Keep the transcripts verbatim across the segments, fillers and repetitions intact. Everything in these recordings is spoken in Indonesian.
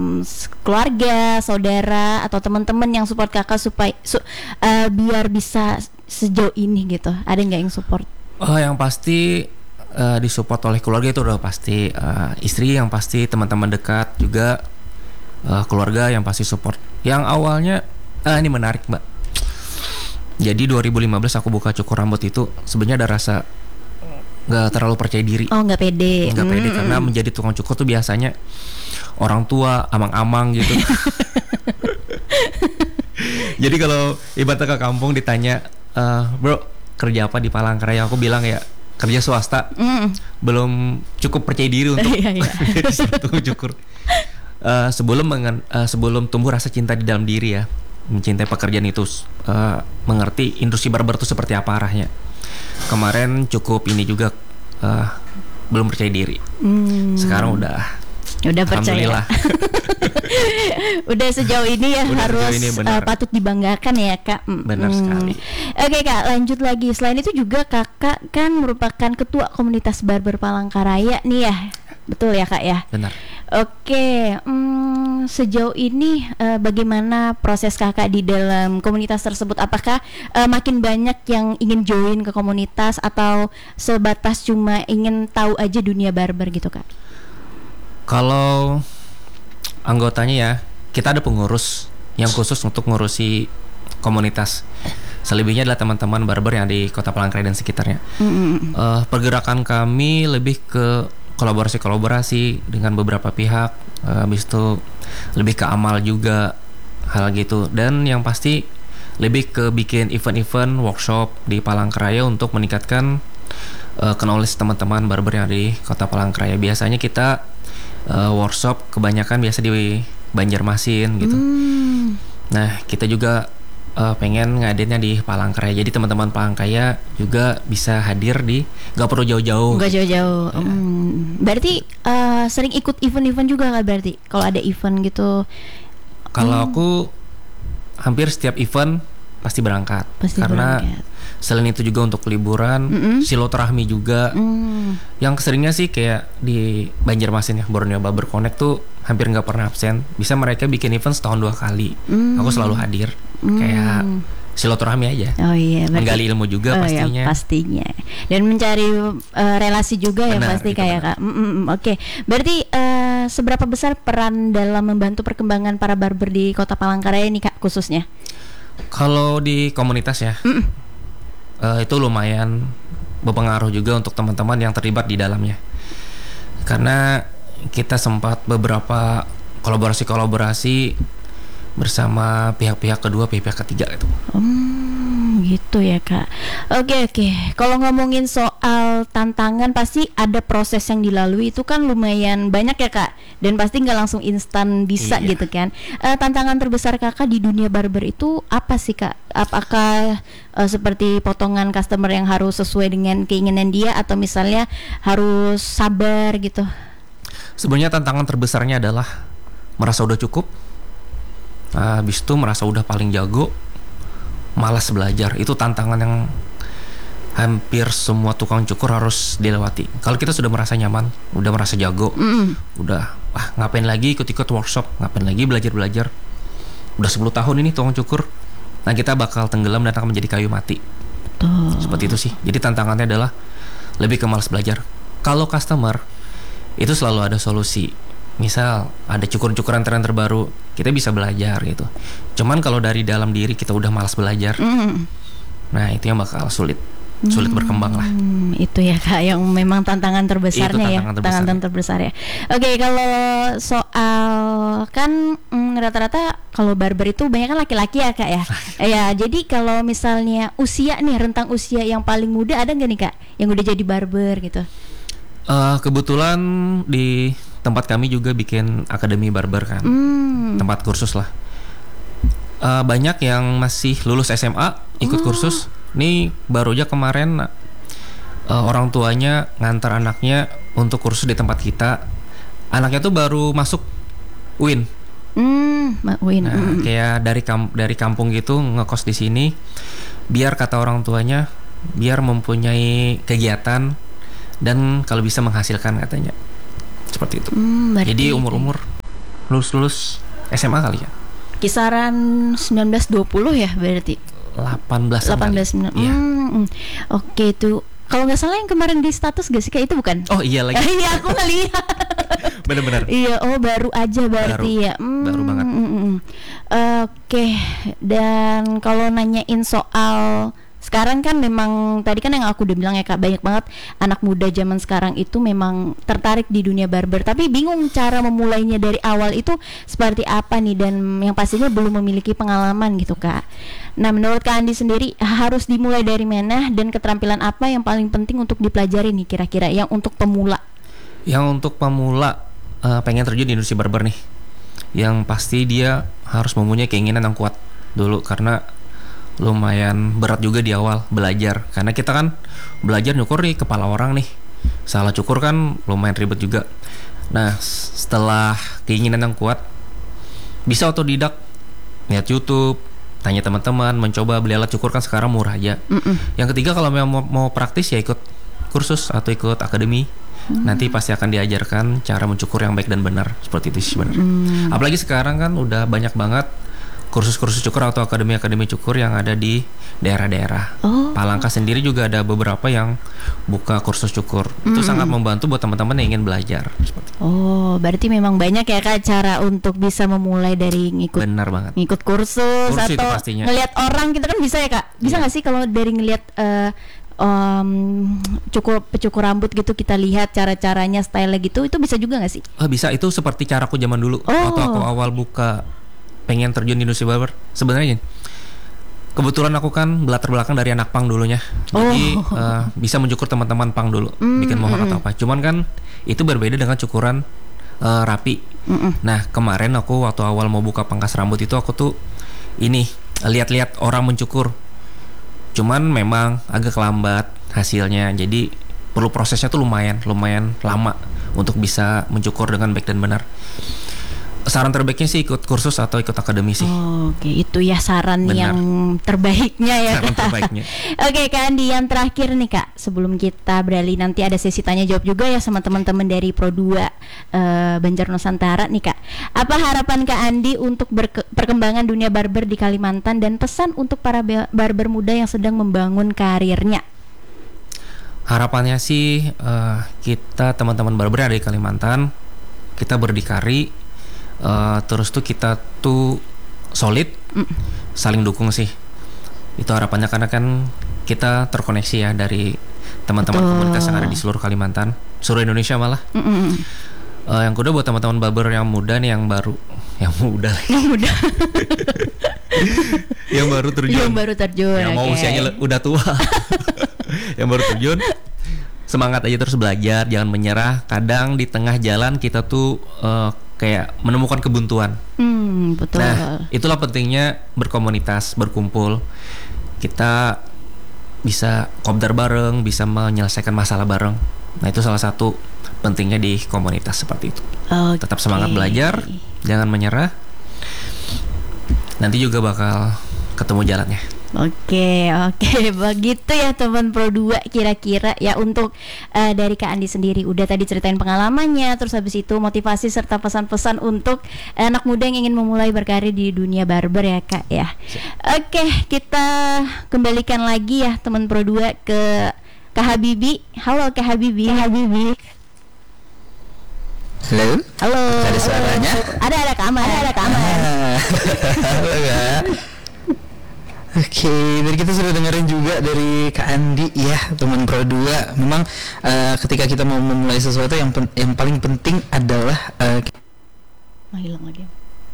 um, keluarga, saudara atau teman-teman yang support kakak supaya su- uh, biar bisa sejauh ini gitu? Ada nggak yang support? Oh, yang pasti uh, disupport oleh keluarga itu udah pasti, uh, istri yang pasti, teman-teman dekat juga, uh, keluarga yang pasti support. Yang awalnya, ah ini menarik mbak. Jadi dua ribu lima belas aku buka cukur rambut itu sebenarnya ada rasa nggak terlalu percaya diri. Oh, nggak pede. Nggak pede mm-hmm. karena menjadi tukang cukur tuh biasanya orang tua, amang-amang gitu. Jadi kalau ibaratnya ke kampung ditanya, uh, bro kerja apa di Palangkaraya, aku bilang ya kerja swasta. Mm. Belum cukup percaya diri untuk jadi tukang cukur. Uh, sebelum mengen, uh, sebelum tumbuh rasa cinta di dalam diri ya, mencintai pekerjaan itu, uh, mengerti industri barber itu seperti apa arahnya. Kemarin cukup ini juga uh, belum percaya diri. Hmm. Sekarang udah. Udah percaya. Udah sejauh ini ya. Udah harus ini uh, patut dibanggakan ya kak. Benar hmm. sekali. Oke kak, lanjut lagi. Selain itu juga kakak kan merupakan ketua komunitas barber Palangkaraya nih ya. Betul ya kak ya. Benar. Oke, hmm, sejauh ini uh, bagaimana proses kakak di dalam komunitas tersebut? Apakah uh, makin banyak yang ingin join ke komunitas atau sebatas cuma ingin tahu aja dunia barber gitu kak? Kalau anggotanya ya, kita ada pengurus yang khusus untuk ngurusi komunitas. Selebihnya adalah teman-teman barber yang di Kota Palangkaraya dan sekitarnya. Mm-hmm. Uh, pergerakan kami lebih ke kolaborasi-kolaborasi dengan beberapa pihak, uh, habis itu lebih ke amal juga, hal gitu. Dan yang pasti lebih ke bikin event-event workshop di Palangkaraya untuk meningkatkan uh, knowledge teman-teman barber yang di Kota Palangkaraya. Biasanya kita uh, workshop kebanyakan biasa di Banjarmasin gitu. Hmm. Nah kita juga Uh, pengen ngadainnya di Palangkaraya. Jadi teman-teman Palangkaraya juga bisa hadir di, gak perlu jauh-jauh. Gak jauh-jauh. Ya. Hmm. Berarti uh, sering ikut event-event juga nggak berarti? Kalau ada event gitu? Kalau hmm. aku hampir setiap event pasti berangkat. Pasti Karena berangkat. Selain itu juga untuk liburan, mm-hmm. silaturahmi juga. Mm. Yang seringnya sih kayak di Banjarmasin ya, Borneo Barber Connect tuh hampir nggak pernah absen. Bisa mereka bikin event setahun dua kali. Mm. Aku selalu hadir. Mm. Kayak silaturahmi aja. Oh iya. Berarti, menggali ilmu juga oh pastinya. Iya, pastinya. Dan mencari uh, relasi juga. Benar, ya pasti kayak kak. Mm, mm, Oke. Okay. Berarti uh, seberapa besar peran dalam membantu perkembangan para barber di Kota Palangkaraya ini kak khususnya? Kalau di komunitas ya. Mm. Uh, itu lumayan berpengaruh juga untuk teman-teman yang terlibat di dalamnya, karena kita sempat beberapa kolaborasi-kolaborasi bersama pihak-pihak kedua, pihak-pihak ketiga itu. Hmm, gitu ya kak. Oke oke. Kalau ngomongin soal tantangan, pasti ada proses yang dilalui. Itu kan lumayan banyak ya kak. Dan pasti nggak langsung instan bisa iya. gitu kan. Uh, tantangan terbesar kakak di dunia barber itu apa sih kak? Apakah uh, seperti potongan customer yang harus sesuai dengan keinginan dia, atau misalnya harus sabar gitu? Sebenarnya tantangan terbesarnya adalah merasa udah cukup, uh, habis itu merasa udah paling jago, malas belajar. Itu tantangan yang hampir semua tukang cukur harus dilewati. Kalau kita sudah merasa nyaman, udah merasa jago, mm. udah wah ngapain lagi ikut-ikut workshop, ngapain lagi belajar-belajar, udah sepuluh tahun ini tukang cukur, nah kita bakal tenggelam dan akan menjadi kayu mati. Betul. Seperti itu sih. Jadi tantangannya adalah lebih ke malas belajar. Kalau customer itu selalu ada solusi. Misal ada cukur-cukuran tren terbaru, kita bisa belajar gitu. Cuman kalau dari dalam diri kita udah malas belajar, mm. nah itu yang bakal sulit. sulit hmm, berkembang lah. Itu ya kak yang memang tantangan terbesarnya ya, tantangan terbesar. tantangan terbesar ya. Oke, kalau soal kan mm, rata-rata kalau barber itu banyak kan laki-laki ya kak ya. Ya, jadi kalau misalnya usia nih, rentang usia yang paling muda ada nggak nih kak yang udah jadi barber gitu? Uh, kebetulan di tempat kami juga bikin akademi barber kan, hmm. tempat kursus lah. Uh, banyak yang masih lulus S M A ikut oh. kursus. Nih baru aja kemarin uh, orang tuanya ngantar anaknya untuk kursus di tempat kita. Anaknya tuh baru masuk U I N. Hmm, U I N. Nah, mm. kayak dari kam- dari kampung gitu ngekos di sini. Biar kata orang tuanya, biar mempunyai kegiatan dan kalau bisa menghasilkan katanya. Seperti itu. Hmm, jadi umur-umur lulus-lulus S M A kali ya. Kisaran sembilan belas dua puluh ya berarti. delapan belas delapan belas sembilan. Iya. Hmm, oke itu. Kalau nggak salah yang kemarin di status gak sih kayak itu bukan? Oh iya lagi. Iya aku ngeliat. Bener-bener. Iya, oh baru aja berarti Baru. ya. Hmm, Baru banget. mm, mm, mm. Oke, dan kalau nanyain soal sekarang kan memang tadi kan yang aku udah bilang ya Kak, banyak banget anak muda zaman sekarang itu memang tertarik di dunia barber, tapi bingung cara memulainya dari awal itu seperti apa nih, dan yang pastinya belum memiliki pengalaman gitu Kak. Nah menurut Kak Andi sendiri harus dimulai dari mana dan keterampilan apa yang paling penting untuk dipelajari nih kira-kira yang untuk pemula? Yang untuk pemula uh, pengen terjun di industri barber nih, yang pasti dia harus mempunyai keinginan yang kuat dulu, karena lumayan berat juga di awal belajar, karena kita kan belajar nyukur di kepala orang nih, salah cukur kan lumayan ribet juga. Nah setelah keinginan yang kuat bisa otodidak, lihat YouTube, tanya teman-teman, mencoba beli alat cukur kan sekarang murah aja. Mm-mm. Yang ketiga kalau memang mau, mau praktis ya ikut kursus atau ikut akademi. Hmm. Nanti pasti akan diajarkan cara mencukur yang baik dan benar, seperti itu sih sebenarnya. Hmm. Apalagi sekarang kan udah banyak banget kursus-kursus cukur atau akademi-akademi cukur yang ada di daerah-daerah. Oh. Palangka sendiri juga ada beberapa yang buka kursus cukur. Hmm. Itu sangat membantu buat teman-teman yang ingin belajar. Seperti. Oh, berarti memang banyak ya Kak cara untuk bisa memulai dari ngikut. Benar banget. Ngikut kursus, kursus atau ngelihat orang kita kan bisa ya Kak. Bisa nggak yeah. sih kalau dari ngelihat uh, Um, cukur pecukur rambut gitu, kita lihat cara-caranya, style gitu, itu bisa juga nggak sih? Oh, bisa, itu seperti caraku zaman dulu. Oh. Waktu aku awal buka pengen terjun di industri barber. Sebenarnya kebetulan aku kan latar belakang dari anak pang dulunya, jadi oh. uh, bisa mencukur teman-teman pang dulu, mm, bikin mohawk mm, atau apa. Cuman kan itu berbeda dengan cukuran uh, rapi. Mm, nah kemarin aku waktu awal mau buka pangkas rambut itu aku tuh ini lihat-lihat orang mencukur. Cuman memang agak lambat hasilnya, jadi perlu prosesnya tuh lumayan lumayan lama untuk bisa mencukur dengan baik dan benar. Saran terbaiknya sih ikut kursus atau ikut akademi sih. Oh, oke, okay. Itu ya saran benar. Yang terbaiknya ya. Saran terbaiknya. Oke okay, Kak Andi, yang terakhir nih Kak, sebelum kita beralih nanti ada sesi tanya jawab juga ya sama teman-teman dari Pro dua uh, Banjar Nusantara nih Kak. Apa harapan Kak Andi untuk berke- perkembangan dunia barber di Kalimantan dan pesan untuk para barber muda yang sedang membangun karirnya? Harapannya sih uh, kita teman-teman barber yang ada di Kalimantan, kita berdikari. Uh, terus tuh kita tuh solid, mm. saling dukung sih. Itu harapannya, karena kan kita terkoneksi ya dari teman-teman Betul. komunitas yang ada di seluruh Kalimantan, seluruh Indonesia malah. Uh, yang kedua buat teman-teman barber yang muda nih, yang baru, yang muda, yang muda, yang baru terjun, yang baru terjun, yang mau okay. usianya udah tua, yang baru terjun. Semangat aja, terus belajar, jangan menyerah. Kadang di tengah jalan kita tuh uh, kayak menemukan kebuntuan. Hmm, betul. Nah, itulah pentingnya berkomunitas, berkumpul. Kita bisa kopdar bareng, bisa menyelesaikan masalah bareng. Nah, itu salah satu pentingnya di komunitas seperti itu. Okay. Tetap semangat belajar, jangan menyerah. Nanti juga bakal ketemu jalannya. Oke, oke, begitu ya teman Pro dua kira-kira ya untuk uh, dari Kak Andi sendiri. Udah tadi ceritain pengalamannya, terus habis itu motivasi serta pesan-pesan untuk anak muda yang ingin memulai berkarir di dunia barber ya Kak ya. Oke, kita kembalikan lagi ya teman Pro dua ke Kak Habibi. Halo Kak Habibi. Kak Habibi. Halo. Halo. Ada suaranya? Ada, ada kamar, ada, ada kamar. Halo Kak. Oke, okay, dari kita sudah dengerin juga dari Kak Andi ya, teman Pro dua. Memang uh, ketika kita mau memulai sesuatu yang pen- yang paling penting adalah uh, oh, hilang lagi.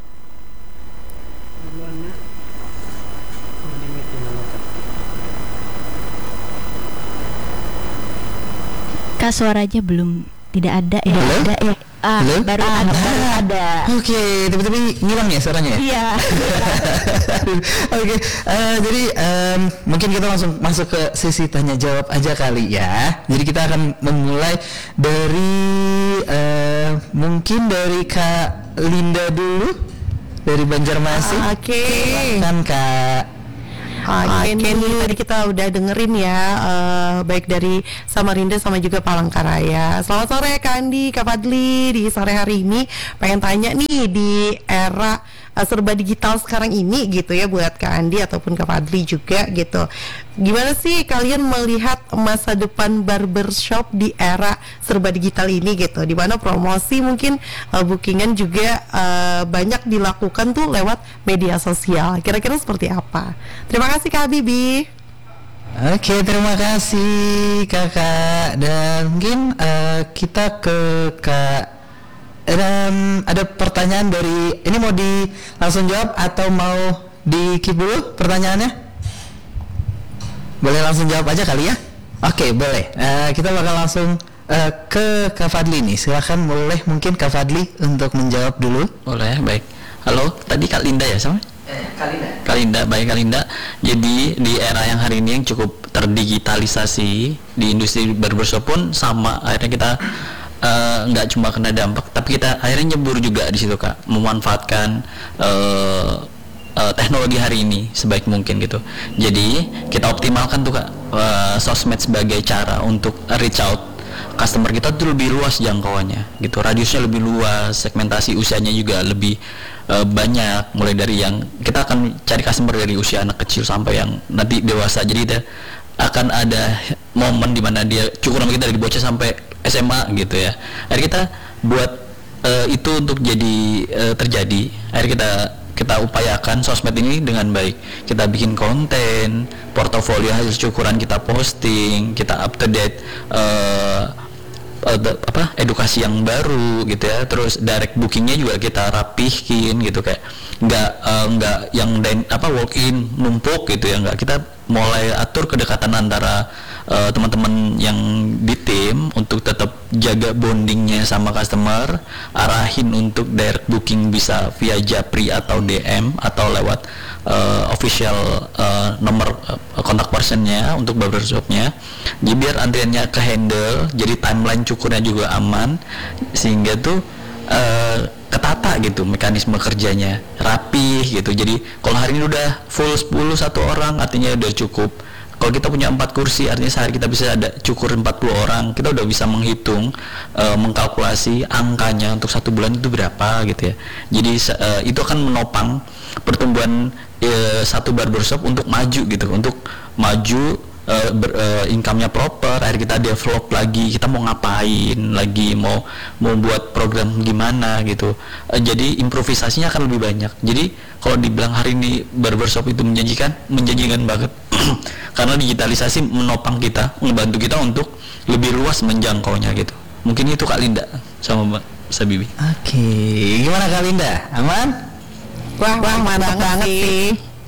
Kak, suaranya belum tidak ada ya. Halo? Ada ya. Ah, Halo? baru ah, ada. Baru ada. Oke, okay, tiba-tiba ngilang ya suaranya ya? Iya. Oke, okay, uh, jadi um, mungkin kita langsung masuk ke sesi tanya jawab aja kali ya. Jadi kita akan memulai dari uh, mungkin dari Kak Linda dulu dari Banjarmasin. Ah, oke. Okay. Silakan Kak. Oke, nih tadi kita udah dengerin ya, uh, baik dari Samarinda sama juga Palangkaraya. Selamat sore Kak Andi, Kak Fadli. Di sore hari ini pengen tanya nih, di era uh, serba digital sekarang ini gitu ya, buat Kak Andi ataupun Kak Fadli juga gitu. Gimana sih kalian melihat masa depan barbershop di era serba digital ini gitu, di mana promosi mungkin uh, bookingan juga uh, banyak dilakukan tuh lewat media sosial. Kira-kira seperti apa? Terima kasih Kak Bibi. Oke, terima kasih kakak. Dan mungkin uh, kita ke Kak. Dan ada pertanyaan dari ini, mau di langsung jawab atau mau di keep dulu pertanyaannya? Boleh langsung jawab aja kali ya? Oke, boleh. Uh, kita bakal langsung uh, ke Kak Fadli nih. Silakan, boleh mungkin Kak Fadli untuk menjawab dulu. Boleh, baik. Halo, tadi Kak Linda ya sama? Eh, Kalinda. Kalinda, baik Kalinda. Jadi di era yang hari ini yang cukup terdigitalisasi di industri barbershop pun sama, akhirnya kita nggak uh, cuma kena dampak, tapi kita akhirnya nyebur juga di situ Kak, memanfaatkan uh, uh, teknologi hari ini sebaik mungkin gitu. Jadi kita optimalkan tuh Kak, uh, sosmed sebagai cara untuk reach out customer kita tuh lebih luas jangkauannya gitu, radiusnya lebih luas, segmentasi usianya juga lebih uh, banyak, mulai dari yang kita akan cari customer dari usia anak kecil sampai yang nanti dewasa. Jadi kita akan ada momen dimana dia cukup sama kita dari bocah sampai S M A gitu ya. Akhirnya kita buat uh, itu untuk jadi uh, terjadi. Akhirnya kita kita upayakan sosmed ini dengan baik. Kita bikin konten, portofolio hasil syukuran kita posting, kita up to date uh, uh, apa edukasi yang baru gitu ya. Terus direct bookingnya juga kita rapihin gitu, kayak nggak uh, nggak yang dan apa walk in numpuk gitu ya, nggak. Kita mulai atur kedekatan antara uh, teman-teman yang di tim untuk tetap jaga bondingnya sama customer, arahin untuk direct booking bisa via Japri atau D M atau lewat uh, official uh, nomor uh, kontak personnya untuk barbershopnya. Jadi biar antriannya ke handle, jadi timeline cukurnya juga aman, sehingga tuh uh, ketata gitu mekanisme kerjanya, rapih gitu. Jadi kalau hari ini udah full sepuluh satu orang, artinya udah cukup. Kalau kita punya empat kursi, artinya sehari kita bisa ada cukur empat puluh orang. Kita udah bisa menghitung, uh, mengkalkulasi angkanya untuk satu bulan itu berapa gitu ya. Jadi uh, itu akan menopang pertumbuhan uh, satu barbershop untuk maju gitu, untuk maju uh, ber, uh, income-nya proper. Akhirnya kita develop lagi, kita mau ngapain lagi, mau mau buat program gimana gitu. Uh, jadi improvisasinya akan lebih banyak. Jadi kalau dibilang hari ini barbershop itu menjanjikan, menjanjikan banget. Karena digitalisasi menopang kita, membantu kita untuk lebih luas menjangkaunya gitu. Mungkin itu Kak Linda sama Mbak Sabibi. Oke, gimana Kak Linda? Aman? Wah, wah mantap banget sih.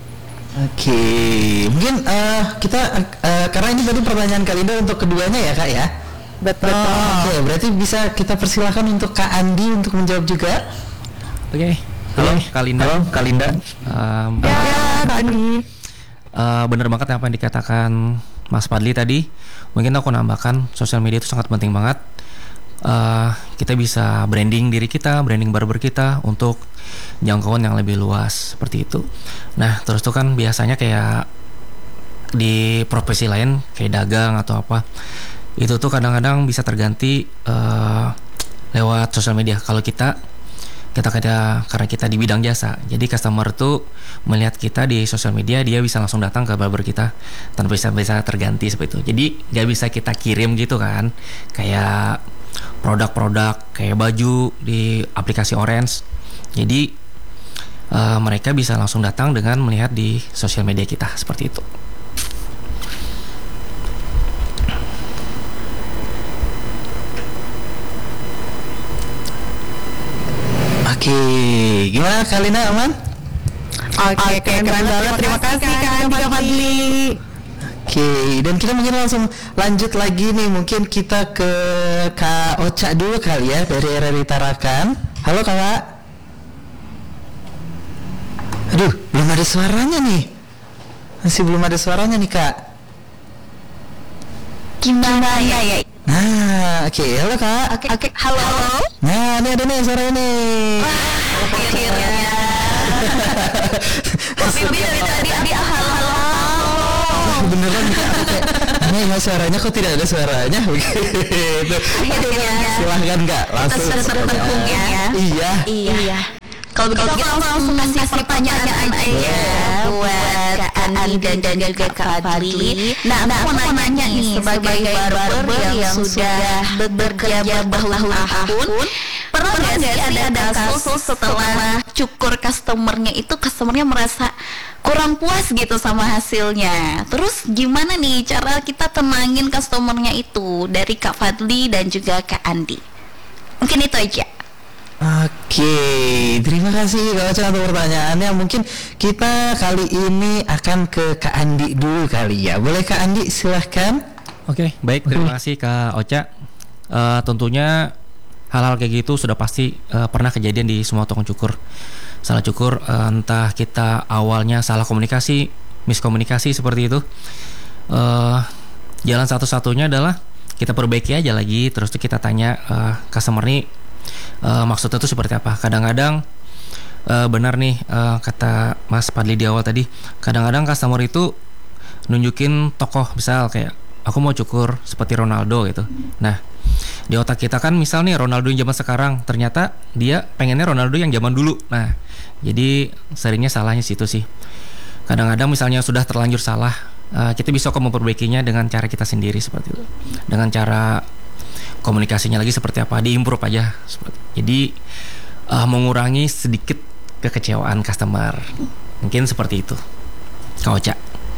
Oke, mungkin uh, kita uh, karena ini tadi pertanyaan Kak Linda untuk keduanya ya Kak ya. Betul. Oke, berarti bisa kita persilakan untuk Kak Andi untuk menjawab juga. Oke. Halo Kak Linda. Halo Kak Linda. Um, Ya, Kak Andi. Uh, bener banget apa yang dikatakan Mas Fadli tadi. Mungkin aku nambahkan, sosial media itu sangat penting banget. Uh, kita bisa branding diri kita, branding barber kita untuk jangkauan yang lebih luas seperti itu. Nah terus tuh kan biasanya kayak di profesi lain kayak dagang atau apa, itu tuh kadang-kadang bisa terganti uh, lewat sosial media. Kalau kita kita kada, karena kita di bidang jasa, jadi customer tuh melihat kita di sosial media, dia bisa langsung datang ke barber kita tanpa bisa bisa terganti seperti itu. Jadi nggak bisa kita kirim gitu kan, kayak produk-produk kayak baju di aplikasi Orange. Jadi uh, mereka bisa langsung datang dengan melihat di sosial media kita seperti itu. Oke, gimana Kak Linda, aman? Oke, keren banget. Terima kasih Kak Andi, Kak Fadli. Oke, dan kita mungkin langsung lanjut lagi nih. Mungkin kita ke Kak Ocha dulu kali ya, dari R R I Tarakan. Halo Kakak. Aduh, belum ada suaranya nih. Masih belum ada suaranya nih Kak. Gimana ya ya? Nah, oke, halo Kak. Oke, oke. Halo. Nah, ini ada nih suara ini. Akhirnya. Bibi dari tadi dia halo. suaranya kok tidak ada suaranya begitu. Silahkan Kak, langsung. Terhubung ya. Iya. Iya. Kalau begitu aku langsung kasih pertanyaan aja buat Kak Andi dan dan juga Kak Fadli. Nah, aku mau nanya nih sebagai barber yang sudah bekerja bertahun-tahun, pernah nggak sih ada kasus setelah cukur customernya itu customernya merasa kurang puas gitu sama hasilnya? Terus gimana nih cara kita tenangin customernya itu dari Kak Fadli dan juga Kak Andi? Mungkin itu aja. Oke, terima kasih Kak Ocha untuk pertanyaannya. Mungkin kita kali ini akan ke Kak Andi dulu kali ya. Boleh Kak Andi, silahkan. Oke, baik, terima kasih Kak Ocha. Uh, tentunya hal-hal kayak gitu sudah pasti uh, pernah kejadian di semua tukang cukur. Salah cukur, uh, entah kita awalnya salah komunikasi, miskomunikasi seperti itu. Uh, jalan satu-satunya adalah kita perbaiki aja lagi. Terus tuh kita tanya uh, customer nih, Uh, maksudnya itu seperti apa. Kadang-kadang uh, benar nih uh, kata Mas Fadli di awal tadi, kadang-kadang customer itu nunjukin tokoh, misal kayak aku mau cukur seperti Ronaldo gitu. Nah, di otak kita kan misal nih Ronaldo yang zaman sekarang, ternyata dia pengennya Ronaldo yang zaman dulu. Nah, jadi seringnya salahnya situ sih. Kadang-kadang misalnya sudah terlanjur salah, uh, kita bisa kok memperbaikinya dengan cara kita sendiri seperti itu, dengan cara komunikasinya lagi seperti apa, diimprove aja. Jadi uh, mengurangi sedikit kekecewaan customer. Mungkin seperti itu Kak Ocha.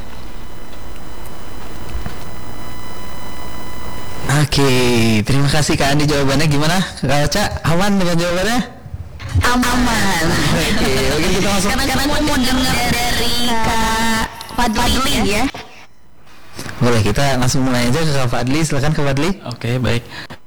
Oke, terima kasih Kak Andi jawabannya. Gimana Kak Ocha, aman dengan jawabannya? Aman. Oke, oke kita masuk. Karena karena aku mau dengar dari Kak Fadli ya. Boleh, kita langsung mulai aja ke Kak Fadli. Silakan Kak Fadli. Oke, baik.